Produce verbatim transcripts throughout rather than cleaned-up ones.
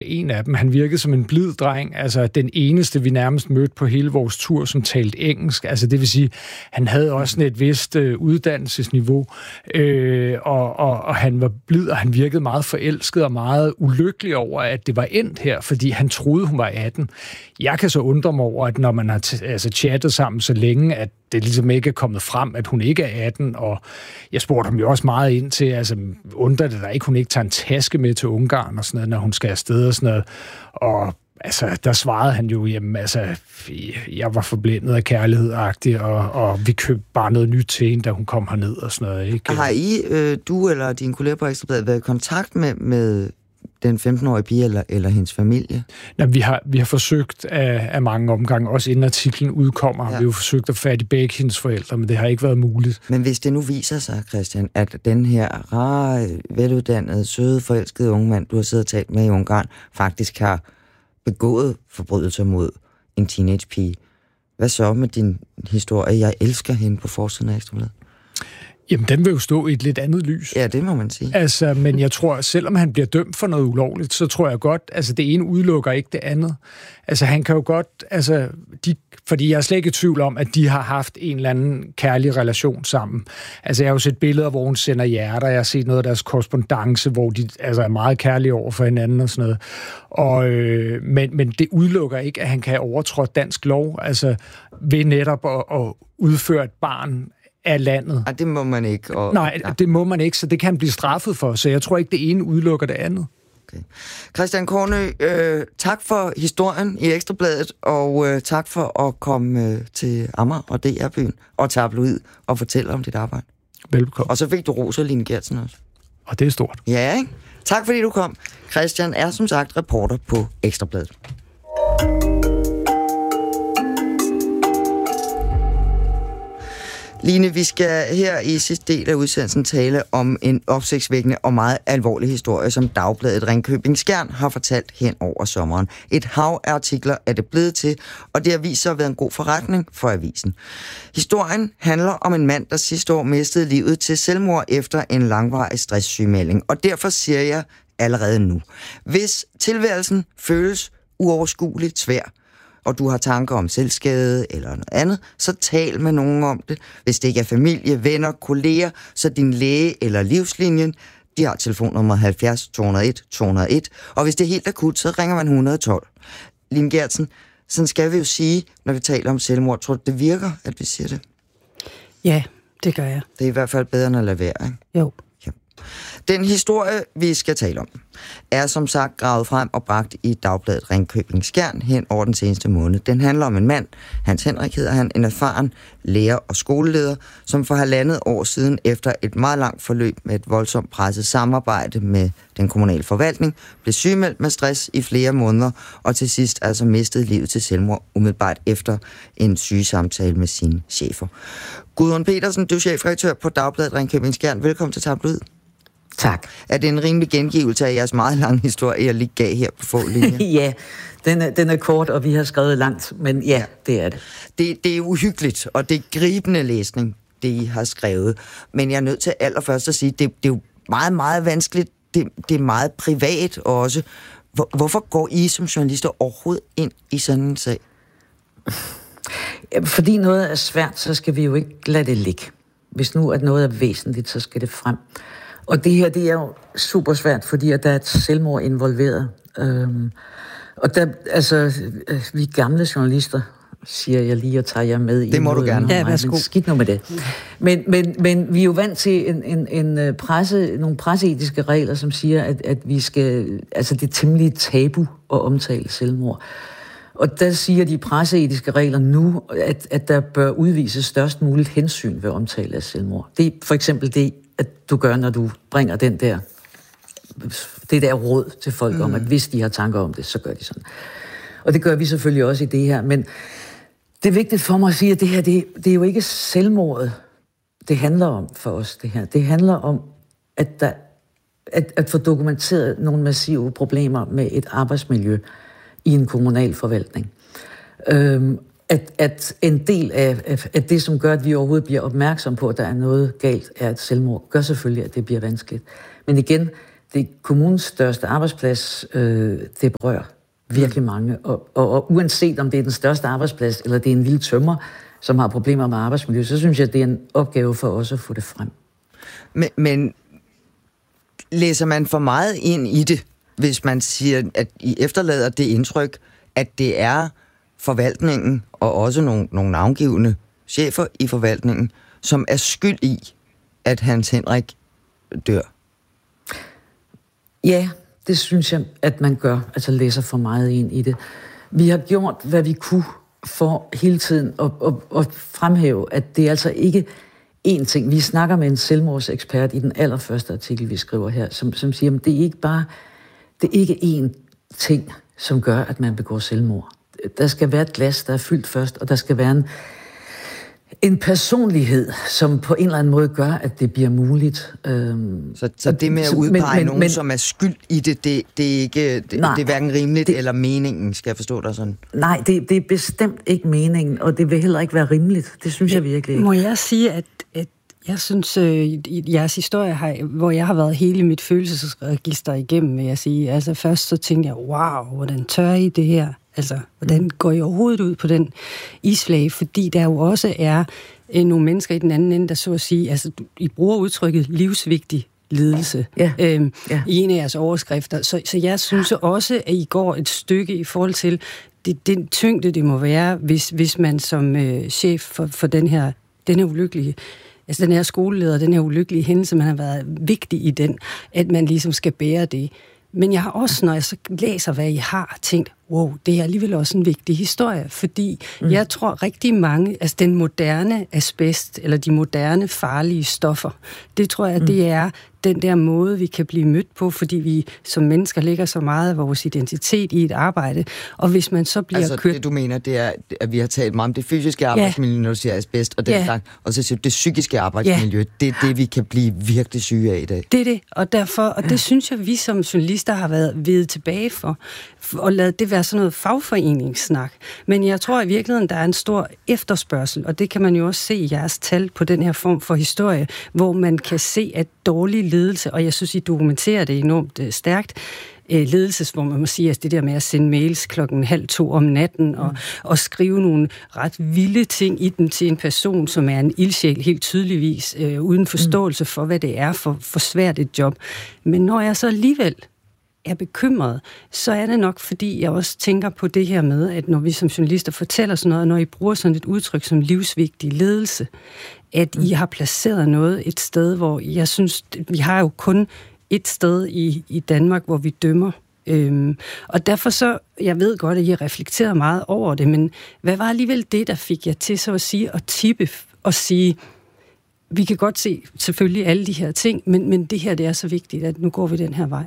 en af dem. Han virkede som en blid dreng, altså den eneste, vi nærmest mødte på hele vores tur, som talte engelsk. Altså det vil sige, han havde også sådan et vist øh, uddannelsesniveau, øh, og, og, og han var blid, og han virkede meget forelsket og meget ulykkelig over, at det var endt her, fordi han troede, hun var atten. Jeg kan så undre mig over, at når man har t- altså chattet sammen så længe, at det ligesom ikke er kommet frem, at hun ikke er atten, og jeg spurgte ham jo også meget ind til, altså undrer det der ikke, hun ikke tager en taske med til Ungarn og sådan noget, når hun skal afsted og sådan noget, og altså, der svarede han jo, jamen, altså, jeg var forblændet af kærlighed-agtig, og, og vi købte bare noget nyt til hende, da hun kom herned og sådan noget, ikke? Har I, øh, du eller dine kolleger på Ekstra Bladet, været i kontakt med, med den femten-årige pige eller, eller hendes familie? Nej, vi har, vi har forsøgt af, af mange omgange, også inden artiklen udkommer, ja. Vi har jo forsøgt at fatte begge hendes forældre, men det har ikke været muligt. Men hvis det nu viser sig, Christian, at den her rare, veluddannede, søde, forelskede unge mand, du har siddet og talt med i Ungarn, faktisk har begået forbrydelser mod en teenagepige, hvad så med din historie? Jeg elsker hende på forsiden af Ekstra Bladet. Jamen, den vil jo stå i et lidt andet lys. Ja, det må man sige. Altså, men jeg tror, selvom han bliver dømt for noget ulovligt, så tror jeg godt, altså det ene udelukker ikke det andet. Altså, han kan jo godt, altså, de, fordi jeg er slet ikke i tvivl om, at de har haft en eller anden kærlig relation sammen. Altså, jeg har jo set billeder, hvor hun sender hjerter, jeg har set noget af deres korrespondance, hvor de altså, er meget kærlige over for hinanden og sådan noget. Og, øh, men, men det udelukker ikke, at han kan overtræde dansk lov, altså ved netop at, at udføre et barn af landet. Ah, det må man ikke. Og, Nej, ja. det må man ikke, så det kan han blive straffet for, så jeg tror ikke, det ene udelukker det andet. Okay. Christian Kornø, øh, tak for historien i Ekstra Bladet, og øh, tak for at komme øh, til Amager og D R-byen og tabloid og fortælle om dit arbejde. Velbekomme. Og så fik du Rosa Line Gertsen også. Og det er stort. Ja, ikke? Tak fordi du kom. Christian er som sagt reporter på Ekstra Bladet. Line, vi skal her i sidste del af udsendelsen tale om en opsigtsvækkende og meget alvorlig historie, som Dagbladet Ringkøbing Skjern har fortalt hen over sommeren. Et hav af artikler er det blevet til, og det har vist sig at være en god forretning for avisen. Historien handler om en mand, der sidste år mistede livet til selvmord efter en langvarig stresssygemelding. Og derfor siger jeg allerede nu, hvis tilværelsen føles uoverskueligt svær, og du har tanker om selvskade eller noget andet, så tal med nogen om det. Hvis det ikke er familie, venner, kolleger, så din læge eller livslinjen, de har telefonnummer halvfjerds to nul et to nul et, og hvis det er helt akut, så ringer man et hundrede og tolv. Line Gertsen, sådan skal vi jo sige, når vi taler om selvmord. Tror du, det virker, at vi siger det? Ja, det gør jeg. Det er i hvert fald bedre end at lade være, ikke? Jo. Ja. Den historie, vi skal tale om, er som sagt gravet frem og bragt i Dagbladet Ringkøbing Skjern hen over den seneste måned. Den handler om en mand, Hans Henrik hedder han, en erfaren lærer og skoleleder, som for halvandet år siden efter et meget langt forløb med et voldsomt presset samarbejde med den kommunale forvaltning, blev sygemeldt med stress i flere måneder, og til sidst altså mistede livet til selvmord umiddelbart efter en sygesamtale med sine chefer. Gudrun Petersen, du er chefredaktør på Dagbladet Ringkøbing Skjern. Velkommen til Tabloid. Tak. Er det en rimelig gengivelse af jeres meget lange historie, jeg lige gav her på få linjer? Ja, den er, den er kort, og vi har skrevet langt, men ja, det er det. det. Det er uhyggeligt, og det er gribende læsning, det I har skrevet. Men jeg er nødt til allerførst at sige, det, det er jo meget, meget vanskeligt. Det, det er meget privat også. Hvor, hvorfor går I som journalister overhovedet ind i sådan en sag? Fordi noget er svært, så skal vi jo ikke lade det ligge. Hvis nu at noget er væsentligt, så skal det frem. Og det her, det er jo super svært, fordi at der er et selvmord involveret. Øhm, og der, altså, vi gamle journalister, siger jeg lige, og tager jer med i. Det må du gerne. Ja, værsgo. Skidt nu med det. Men, men, men vi er jo vant til en, en, en presse, nogle presseetiske regler, som siger, at, at vi skal, altså det er temmelig tabu at omtale selvmord. Og der siger de presseetiske regler nu, at, at der bør udvises størst muligt hensyn ved omtale af selvmord. Det er for eksempel det, at du gør, når du bringer den der, det der råd til folk mm. om, at hvis de har tanker om det, så gør de sådan. Og det gør vi selvfølgelig også i det her. Men det er vigtigt for mig at sige, at det her, det, det er jo ikke selvmordet, det handler om for os, det her. Det handler om, at, der, at, at få dokumenteret nogle massive problemer med et arbejdsmiljø i en kommunal forvaltning. Øhm, at, at en del af, af, af det, som gør, at vi overhovedet bliver opmærksom på, at der er noget galt, er et selvmord, gør selvfølgelig, at det bliver vanskeligt. Men igen, det er kommunens største arbejdsplads, øh, det berører virkelig mange. Og, og, og uanset om det er den største arbejdsplads, eller det er en lille tømrer, som har problemer med arbejdsmiljø, så synes jeg, det er en opgave for os at få det frem. Men, men læser man for meget ind i det, hvis man siger, at I efterlader det indtryk, at det er forvaltningen, og også nogle, nogle navngivende chefer i forvaltningen, som er skyld i, at Hans Henrik dør? Ja, det synes jeg, at man gør, altså læser for meget ind i det. Vi har gjort, hvad vi kunne for hele tiden at, at, at fremhæve, at det er altså ikke én ting. Vi snakker med en selvmordsekspert i den allerførste artikel, vi skriver her, som, som siger, at det er ikke bare, det er ikke én ting, som gør, at man begår selvmord. Der skal være et glas, der er fyldt først, og der skal være en, en personlighed, som på en eller anden måde gør, at det bliver muligt. Øhm, så, så det med at udpege men, nogen, men, som er skyld i det, det, det er ikke, det, nej, det er hverken rimeligt det, eller meningen, skal jeg forstå dig sådan? Nej, det, det er bestemt ikke meningen, og det vil heller ikke være rimeligt. Det synes jeg virkelig ikke. Må jeg sige, at, at jeg synes, øh, jeres historie, har, hvor jeg har været hele mit følelsesregister igennem, vil jeg sige. Altså først så tænkte jeg, wow, hvordan tør I det her? Altså, hvordan går I overhovedet ud på den isflage? Fordi der jo også er øh, nogle mennesker i den anden ende, der så at sige, altså, I bruger udtrykket livsvigtig lidelse ja. øhm, ja. i en af jeres overskrifter. Så, så jeg synes også, at I går et stykke i forhold til det, den tyngde, det må være, hvis, hvis man som øh, chef for, for den her, den her ulykkelige, altså den her skoleleder, den her ulykkelige hændelse, man har været vigtig i den, at man ligesom skal bære det. Men jeg har også, når jeg så læser, hvad I har, tænkt, wow, det er alligevel også en vigtig historie, fordi mm. jeg tror rigtig mange, altså den moderne asbest, eller de moderne farlige stoffer, det tror jeg, mm. det er den der måde, vi kan blive mødt på, fordi vi som mennesker lægger så meget af vores identitet i et arbejde, og hvis man så bliver altså, kørt... det du mener, det er, at vi har talt meget om det fysiske arbejdsmiljø, ja. Når du siger asbest, og det ja. sagt, og så siger du, det psykiske arbejdsmiljø, ja. Det er det, vi kan blive virkelig syge af i dag. Det er det, og derfor, og det synes jeg, vi som journalister har været ved tilbage for, og ladet det være sådan noget fagforeningssnak. Men jeg tror i virkeligheden, der er en stor efterspørgsel, og det kan man jo også se i jeres tal på den her form for historie, hvor man kan se, at dårlig ledelse, og jeg synes, I dokumenterer det enormt øh, stærkt, øh, ledelses, hvor man må sige, at det der med at sende mails klokken halv to om natten, og, mm. og skrive nogle ret vilde ting i dem til en person, som er en ildsjæl, helt tydeligvis, øh, uden forståelse for, hvad det er for, for svært et job. Men når jeg så alligevel er bekymret, så er det nok, fordi jeg også tænker på det her med, at når vi som journalister fortæller sådan noget, når I bruger sådan et udtryk som livsvigtig ledelse, at I har placeret noget et sted, hvor jeg synes, vi har jo kun et sted i, i Danmark, hvor vi dømmer. Øhm, og derfor så, jeg ved godt, at I reflekterer meget over det, men hvad var alligevel det, der fik jer til så at sige, at tippe og sige, vi kan godt se selvfølgelig alle de her ting, men, men det her, det er så vigtigt, at nu går vi den her vej.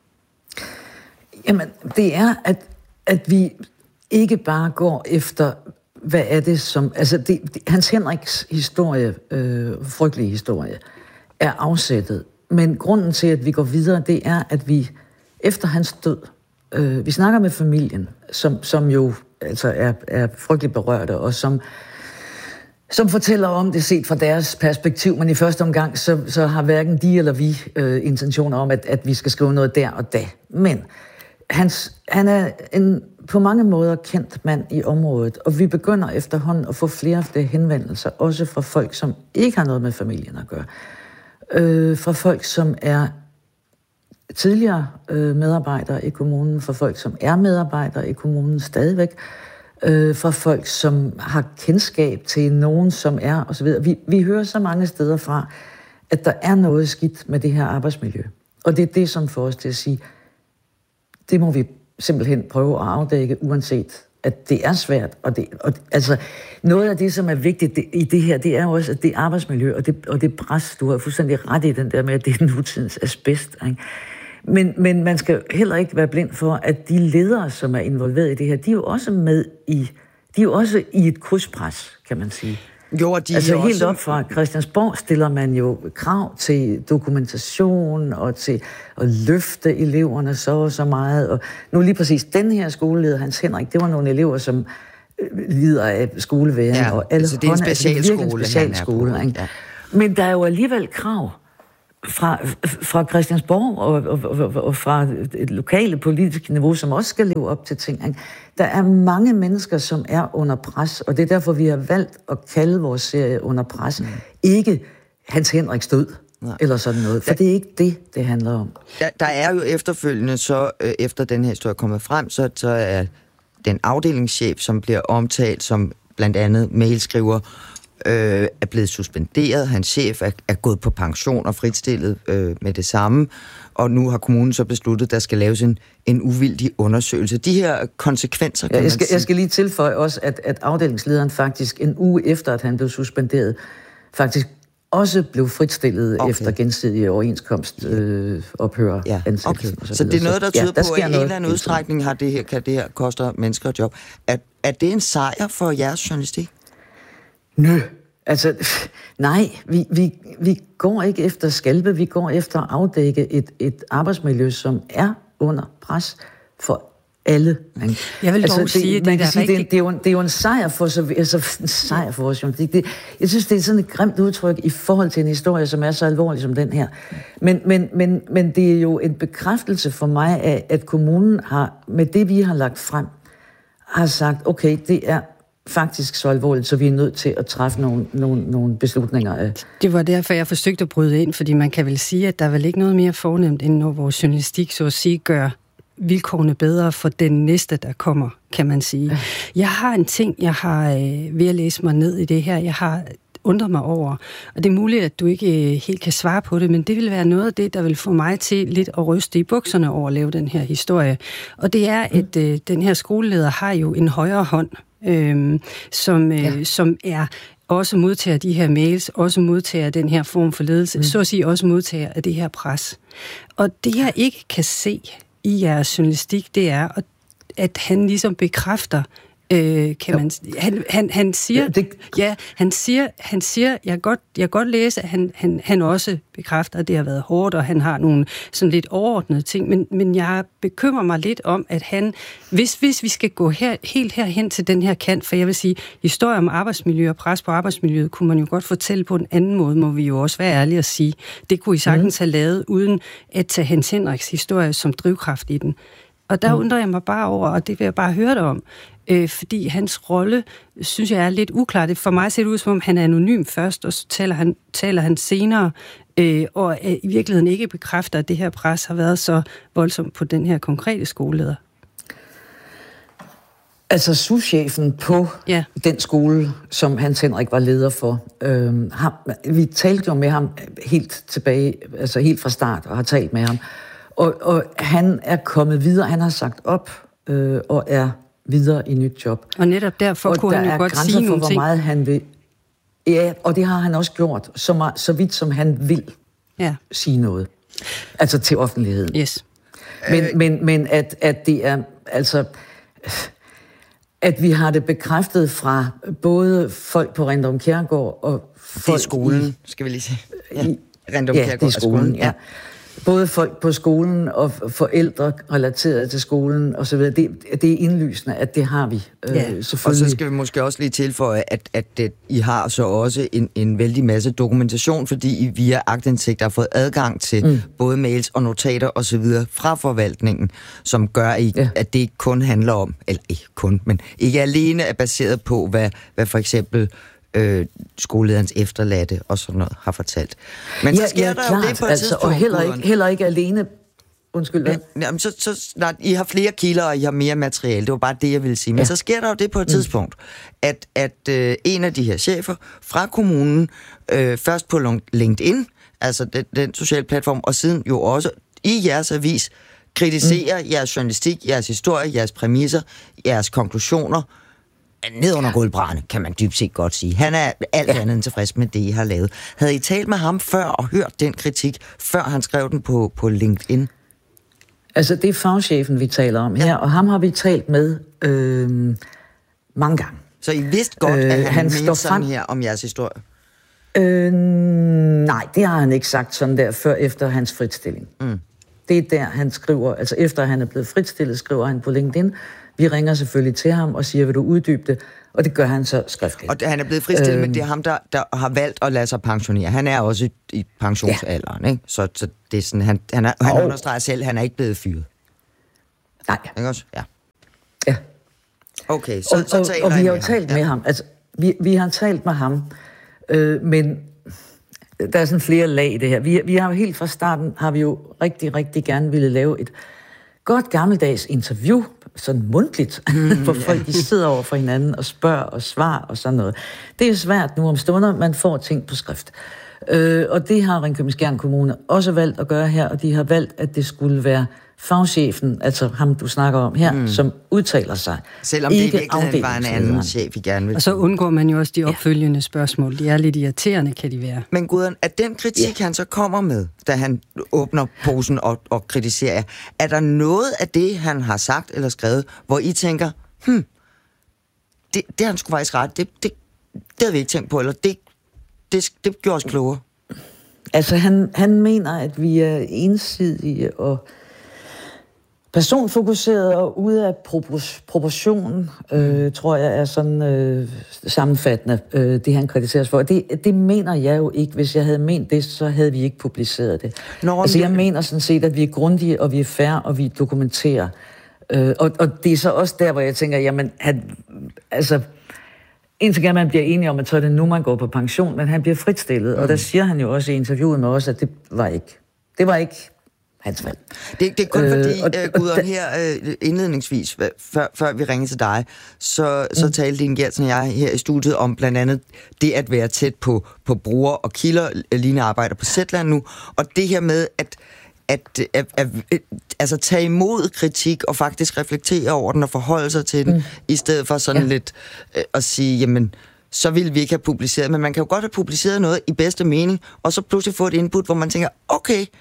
Jamen, det er, at, at vi ikke bare går efter, hvad er det som... Altså, det, det, Hans Henriks historie, øh, frygtelige historie, er afsættet. Men grunden til, at vi går videre, det er, at vi efter hans død, øh, vi snakker med familien, som, som jo altså er, er frygteligt berørte, og som, som fortæller om det set fra deres perspektiv, men i første omgang, så, så har hverken de eller vi øh, intentioner om, at, at vi skal skrive noget der og da. Men Hans, han er en på mange måder kendt mand i området, og vi begynder efterhånden at få flere og flere henvendelser, også fra folk, som ikke har noget med familien at gøre. Øh, fra folk, som er tidligere øh, medarbejdere i kommunen, fra folk, som er medarbejdere i kommunen stadigvæk, øh, fra folk, som har kendskab til nogen, som er osv. Vi, vi hører så mange steder fra, at der er noget skidt med det her arbejdsmiljø. Og det er det, som får os til at sige, det må vi simpelthen prøve at afdække, uanset at det er svært. Og det, og, altså, noget af det, som er vigtigt det, i det her, det er jo også, at det er arbejdsmiljø, og det, og det pres, du har fuldstændig ret i den der med, at det er nutidens asbest. Ikke? Men, men man skal heller ikke være blind for, at de ledere, som er involveret i det her, de er jo også med i, de er jo også i et krydspres, kan man sige. Jo, de altså helt også... op fra Christiansborg stiller man jo krav til dokumentation og til at løfte eleverne så og så meget. Og nu lige præcis den her skoleleder, Hans Henrik, det var nogle elever, som lider af skoleværen. Ja, og alle altså det er en specialskole, altså, en specialskole, han er på. Ja. Men der er jo alligevel krav fra, fra Christiansborg og, og, og, og fra et lokale politiske niveau, som også skal leve op til ting. Ikke? Der er mange mennesker, som er under pres, og det er derfor, vi har valgt at kalde vores serie Under pres. Mm. Ikke Hans Henriks død. Nej. Eller sådan noget, for der, det er ikke det, det handler om. Der, der er jo efterfølgende, så øh, efter den her historie er kommet frem, så, så er den afdelingschef, som bliver omtalt som blandt andet mailskriver, øh, er blevet suspenderet. Hans chef er, er gået på pension og fritstillet øh, med det samme, og nu har kommunen så besluttet, at der skal laves en, en uvildig undersøgelse. De her konsekvenser, kan ja, jeg, skal, man sige. jeg skal lige tilføje også, at, at afdelingslederen faktisk en uge efter, at han blev suspenderet, faktisk også blev fritstillet okay. efter gensidige overenskomst øh, ophør ja. ansættelse. Okay. Så, så det er noget, der tyder ja, der på, at i en eller anden udstrækning har det her, kan det her koster mennesker job. Er, er det en sejr for jeres journalistik? Nø. Altså, nej, vi, vi, vi går ikke efter skalpe, vi går efter at afdække et, et arbejdsmiljø, som er under pres for alle. Jeg vil dog altså, sige, det, man det, kan sige, rigtig... det, er, det, er jo en, det er jo en sejr for, så, altså, en sejr for vores journalistik. Det, jeg synes, det er sådan et grimt udtryk i forhold til en historie, som er så alvorlig som den her. Men, men, men, men det er jo en bekræftelse for mig af, at kommunen har, med det vi har lagt frem, har sagt, okay, det er faktisk så alvorligt, så vi er nødt til at træffe nogle, nogle, nogle beslutninger. Det var derfor, jeg forsøgte at bryde ind, fordi man kan vel sige, at der er vel ikke noget mere fornemt, end når vores journalistik, så at sige, gør vilkårene bedre for den næste, der kommer, kan man sige. Jeg har en ting, jeg har øh, ved at læse mig ned i det her, jeg har undret mig over, og det er muligt, at du ikke øh, helt kan svare på det, men det vil være noget af det, der vil få mig til lidt at ryste i bukserne over at lave den her historie. Og det er, mm. at øh, den her skoleleder har jo en højre hånd, øh, som, øh, ja. som er også modtager de her mails, også modtager den her form for ledelse, mm. så at sige også modtager af det her pres. Og det, jeg ikke kan se i jeres journalistik, det er, at han ligesom bekræfter, øh, kan man, han, han, han siger, ja, det, ja, han siger, han siger, jeg kan godt, jeg kan godt læse, at han, han, han også bekræfter, at det har været hårdt, og han har nogle sådan lidt overordnede ting, men, men jeg bekymrer mig lidt om, at han, hvis, hvis vi skal gå her, helt herhen til den her kant, for jeg vil sige, historie om arbejdsmiljø og pres på arbejdsmiljøet, kunne man jo godt fortælle på en anden måde, må vi jo også være ærlige at sige. Det kunne I sagtens mm. have lavet, uden at tage Hans Henriks historie som drivkraft i den. Og der mm. undrer jeg mig bare over, og det vil jeg bare høre dig om, øh, fordi hans rolle, synes jeg, er lidt uklar. Det for mig ser det ud, som om han er anonym først, og så taler han, taler han senere, øh, og øh, i virkeligheden ikke bekræfter, at det her pres har været så voldsomt på den her konkrete skoleleder. Altså souschefen på ja. den skole, som Hans Henrik var leder for, øh, ham, vi talte jo med ham helt tilbage, altså helt fra start, og har talt med ham. Og, og han er kommet videre, han har sagt op, øh, og er videre i nyt job. Og netop derfor og kunne han jo godt sige nogle ting. Og der er grænser for, hvor meget han vil. Ja, og det har han også gjort, så, meget, så vidt som han vil ja. sige noget. Altså til offentligheden. Yes. Men, øh. men, men at, at det er, altså... at vi har det bekræftet fra både folk på Rendum Kjærgaard og folk... Det er skolen, i, skal vi lige sige. Ja, Rendum ja, Kjærgaard det er skolen, ja. ja. Både folk på skolen og forældre relateret til skolen og så videre. Det, det er indlysende, at det har vi ja. øh, selvfølgelig. Og så skal vi måske også lige tilføje, at, at, at I har så også en, en vældig masse dokumentation, fordi I via aktindsigt har fået adgang til mm. både mails og notater og så videre fra forvaltningen, som gør, at, I, ja. at det ikke kun handler om, eller ikke kun, men ikke alene er baseret på, hvad, hvad for eksempel... Øh, skolelederens efterladte og sådan noget har fortalt. Men ja, så sker ja, der klart, jo det på et altså, tidspunkt. Og heller ikke, heller ikke alene... Undskyld, ja, jamen, så, så, nej, I har flere kilder, og I har mere materiale. Det var bare det, jeg ville sige. Men ja. så sker der jo det på et tidspunkt, at, at øh, en af de her chefer fra kommunen, øh, først på LinkedIn, altså den, den sociale platform, og siden jo også i jeres avis, kritiserer mm. jeres journalistik, jeres historie, jeres præmisser, jeres konklusioner, ned under gulvbrædderne, kan man dybt set godt sige. Han er alt ja. andet end tilfreds med det, I har lavet. Havde I talt med ham før og hørt den kritik, før han skrev den på, på LinkedIn? Altså, det er fagchefen, vi taler om her, ja. og ham har vi talt med øh, mange gange. Så I vidste godt, øh, at han, han mente sådan her om jeres historie? Øh, nej, det har han ikke sagt sådan der, før efter hans fritstilling. Mm. Det er der, han skriver, altså efter han er blevet fritstillet, skriver han på LinkedIn, Vi ringer selvfølgelig til ham og siger, vil du uddybe det? Og det gør han så skriftligt. Og han er blevet fristillet, øhm, men det er ham, der, der har valgt at lade sig pensionere. Han er også i, i pensionsalderen, ja. Ikke? Så, så det er sådan, han, han, er, han understreger selv, han er ikke blevet fyret. Nej. Ikke også? Ja. Ja. Okay, så, og, så og, taler og vi har jo med talt ham. med ja. ham. Altså, vi, vi har talt med ham, øh, men der er sådan flere lag i det her. Vi, vi har jo helt fra starten, har vi jo rigtig, rigtig gerne ville lave et godt gammeldags interview, sådan mundtligt, mm, hvor folk yeah. de sidder over for hinanden og spørger og svarer og sådan noget. Det er svært nu om stunder, man får ting på skrift. Øh, og det har Ringkøbing-Skjern Kommune også valgt at gøre her, og de har valgt, at det skulle være fagchefen, altså ham, du snakker om her, mm. som udtaler sig. Selvom det i virkeligheden var en anden chef, vi gerne vil. Og så undgår man jo også de opfølgende ja. spørgsmål. De er lidt irriterende, kan de være. Men Gudrun, er den kritik, ja. han så kommer med, da han åbner posen og, og kritiserer, er der noget af det, han har sagt eller skrevet, hvor I tænker, hmm, det, det han skulle faktisk ret, det, det, det havde vi ikke tænkt på, eller det, det, det gjorde os klogere? Altså, han, han mener, at vi er ensidige og personfokuseret og ude af proportion, øh, tror jeg er sådan øh, sammenfattende, øh, det han kritiseres for. Det, det mener jeg jo ikke. Hvis jeg havde ment det, så havde vi ikke publiceret det. Nå, altså, jeg mener sådan set, at vi er grundige, og vi er fair, og vi dokumenterer. Øh, og, og det er så også der, hvor jeg tænker, jamen, han, altså, indtil gerne man bliver enige om, at så er det nu, man går på pension, men han bliver fritstillet. Mm. Og der siger han jo også i interviewet med os, at det var ikke, det var ikke hans valg. Det, det er kun øh, fordi, uh, Gudrun, her uh, indledningsvis, før, før vi ringede til dig, så, så mm. talte Line Gertsen og jeg her i studiet om blandt andet det at være tæt på, på brugere og kilder. Line arbejder på Zetland nu, og det her med at At, at, at, at altså tage imod kritik og faktisk reflektere over den og forholde sig til den, mm. i stedet for sådan ja. lidt øh, at sige, jamen, så ville vi ikke have publiceret. Men man kan jo godt have publiceret noget i bedste mening, og så pludselig få et input, hvor man tænker, okay,